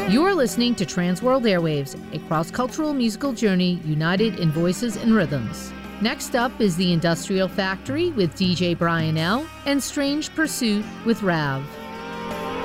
You're listening to Transworld Airwaves, a cross-cultural musical journey united in voices and rhythms. Next up is The Industrial Factory with DJ Brian L. and Strange Pursuit with Rav.